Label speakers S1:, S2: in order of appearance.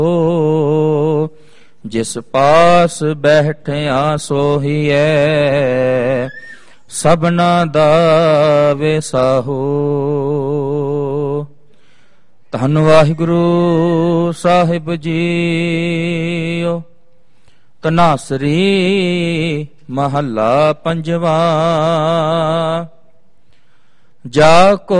S1: ਜਿਸ ਪਾਸ ਬੈਠਿਆ ਸੋਹੀਐ, ਸਭਨਾ ਦਾ ਵਿਸਾਹੋ। ਧੰਨ ਵਾਹਿਗੁਰੂ ਸਾਹਿਬ ਜੀਓ। ਧਨਾਸਰੀ ਮਹੱਲਾ ਪੰਜਵਾ। ਜਾ ਕੋ